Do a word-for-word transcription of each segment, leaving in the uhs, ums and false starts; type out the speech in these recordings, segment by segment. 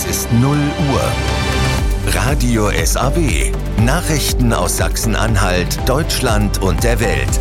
Es ist null Uhr. Radio S A W. Nachrichten aus Sachsen-Anhalt, Deutschland und der Welt.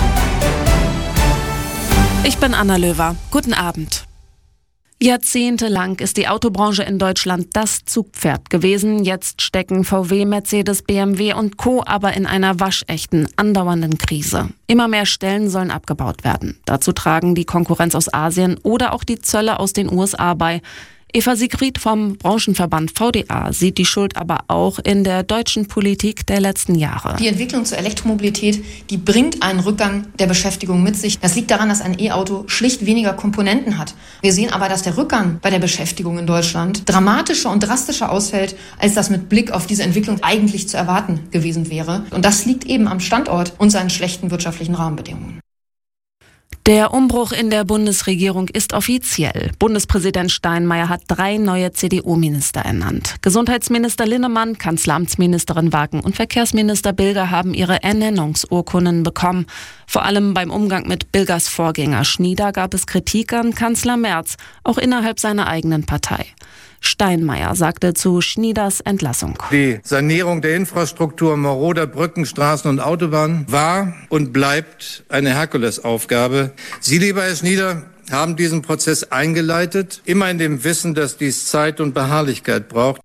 Ich bin Anna Löwer. Guten Abend. Jahrzehntelang ist die Autobranche in Deutschland das Zugpferd gewesen. Jetzt stecken V W, Mercedes, B M W und Co. aber in einer waschechten, andauernden Krise. Immer mehr Stellen sollen abgebaut werden. Dazu tragen die Konkurrenz aus Asien oder auch die Zölle aus den U S A bei. Eva Siegfried vom Branchenverband V D A sieht die Schuld aber auch in der deutschen Politik der letzten Jahre. Die Entwicklung zur Elektromobilität, die bringt einen Rückgang der Beschäftigung mit sich. Das liegt daran, dass ein E-Auto schlicht weniger Komponenten hat. Wir sehen aber, dass der Rückgang bei der Beschäftigung in Deutschland dramatischer und drastischer ausfällt, als das mit Blick auf diese Entwicklung eigentlich zu erwarten gewesen wäre. Und das liegt eben am Standort und seinen schlechten wirtschaftlichen Rahmenbedingungen. Der Umbruch in der Bundesregierung ist offiziell. Bundespräsident Steinmeier hat drei neue C D U-Minister ernannt. Gesundheitsminister Linnemann, Kanzleramtsministerin Wagen und Verkehrsminister Bilger haben ihre Ernennungsurkunden bekommen. Vor allem beim Umgang mit Bilgers Vorgänger Schnieder gab es Kritik an Kanzler Merz, auch innerhalb seiner eigenen Partei. Steinmeier sagte zu Schnieders Entlassung: Die Sanierung der Infrastruktur maroder Brücken, Straßen und Autobahnen war und bleibt eine Herkulesaufgabe. Sie, lieber Herr Schnieder, haben diesen Prozess eingeleitet, immer in dem Wissen, dass dies Zeit und Beharrlichkeit braucht.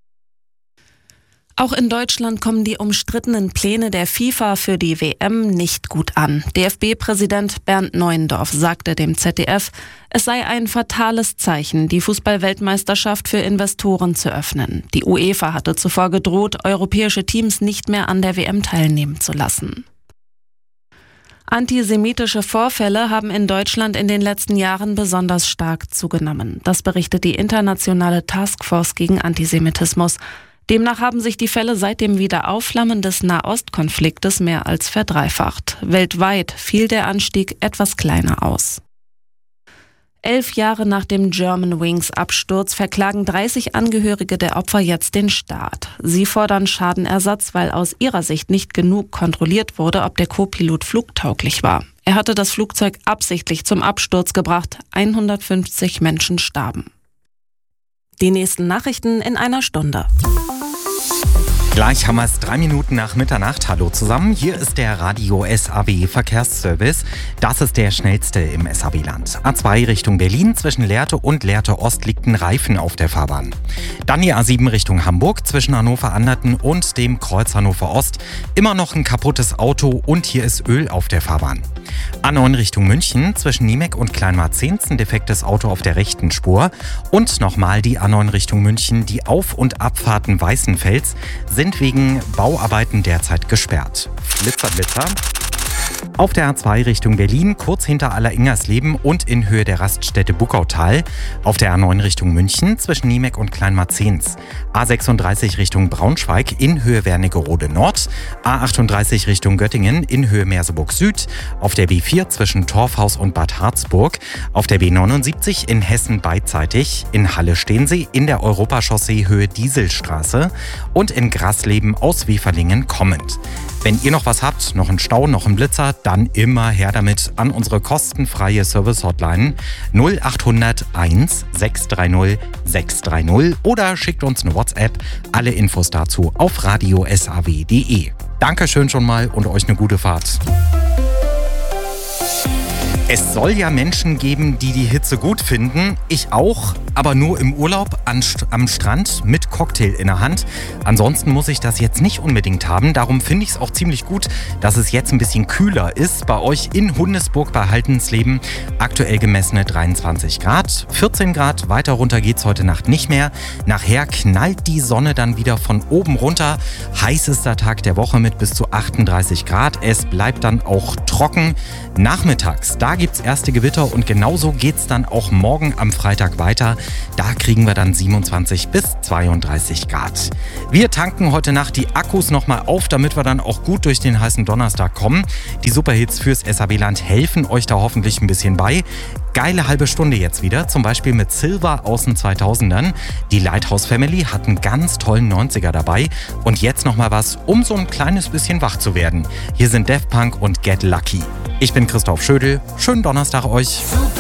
Auch in Deutschland kommen die umstrittenen Pläne der FIFA für die W M nicht gut an. D F B-Präsident Bernd Neuendorf sagte dem Z D F, es sei ein fatales Zeichen, die Fußball-Weltmeisterschaft für Investoren zu öffnen. Die UEFA hatte zuvor gedroht, europäische Teams nicht mehr an der W M teilnehmen zu lassen. Antisemitische Vorfälle haben in Deutschland in den letzten Jahren besonders stark zugenommen. Das berichtet die internationale Taskforce gegen Antisemitismus. Demnach haben sich die Fälle seit dem Wiederaufflammen des Nahostkonfliktes mehr als verdreifacht. Weltweit fiel der Anstieg etwas kleiner aus. Elf Jahre nach dem Germanwings-Absturz verklagen dreißig Angehörige der Opfer jetzt den Staat. Sie fordern Schadenersatz, weil aus ihrer Sicht nicht genug kontrolliert wurde, ob der Co-Pilot flugtauglich war. Er hatte das Flugzeug absichtlich zum Absturz gebracht. hundertfünfzig Menschen starben. Die nächsten Nachrichten in einer Stunde. Gleich haben wir es drei Minuten nach Mitternacht. Hallo zusammen, hier ist der Radio S A W Verkehrsservice. Das ist der schnellste im S A W-Land. A zwei Richtung Berlin, zwischen Lehrte und Lehrte Ost liegt ein Reifen auf der Fahrbahn. Dann die A sieben Richtung Hamburg, zwischen Hannover-Anderten und dem Kreuz Hannover Ost. Immer noch ein kaputtes Auto und hier ist Öl auf der Fahrbahn. A neun Richtung München, zwischen Niemek und Kleinmarzehns ein defektes Auto auf der rechten Spur. Und nochmal die A neun Richtung München, die Auf- und Abfahrten Weißenfels sind wegen Bauarbeiten derzeit gesperrt. Blitzer, Blitzer. Auf der A zwei Richtung Berlin, kurz hinter Alleringersleben und in Höhe der Raststätte Buckautal. Auf der A neun Richtung München, zwischen Niemek und Kleinmarzehns. A sechsunddreißig Richtung Braunschweig, in Höhe Wernigerode Nord. A achtunddreißig Richtung Göttingen, in Höhe Merseburg Süd. Auf der B vier zwischen Torfhaus und Bad Harzburg. Auf der B neunundsiebzig in Hessen beidseitig. In Halle-Steensee, in der Europachaussee Höhe Dieselstraße. Und in Grasleben aus Weferlingen kommend. Wenn ihr noch was habt, noch einen Stau, noch einen Blitzer, dann immer her damit an unsere kostenfreie Service-Hotline null acht hundert eins sechs drei null sechs drei null oder schickt uns eine WhatsApp. Alle Infos dazu auf radio s a w punkt d e. Dankeschön schon mal und euch eine gute Fahrt. Es soll ja Menschen geben, die die Hitze gut finden. Ich auch, aber nur im Urlaub an, am Strand mit Cocktail in der Hand. Ansonsten muss ich das jetzt nicht unbedingt haben. Darum finde ich es auch ziemlich gut, dass es jetzt ein bisschen kühler ist. Bei euch in Hundesburg bei Haltensleben aktuell gemessene dreiundzwanzig Grad. vierzehn Grad, weiter runter geht's heute Nacht nicht mehr. Nachher knallt die Sonne dann wieder von oben runter. Heißester Tag der Woche mit bis zu achtunddreißig Grad. Es bleibt dann auch trocken. Nachmittags, da gibt's erste Gewitter und genauso geht's dann auch morgen am Freitag weiter. Da kriegen wir dann siebenundzwanzig bis zweiunddreißig Grad. Wir tanken heute Nacht die Akkus nochmal auf, damit wir dann auch gut durch den heißen Donnerstag kommen. Die Superhits fürs S A W-Land helfen euch da hoffentlich ein bisschen bei. Geile halbe Stunde jetzt wieder, zum Beispiel mit Silver aus den zweitausendern. Die Lighthouse Family hat einen ganz tollen neunziger dabei. Und jetzt nochmal was, um so ein kleines bisschen wach zu werden. Hier sind Daft Punk und Get Lucky. Ich bin Christoph Schödel. Schönen Donnerstag euch. Super.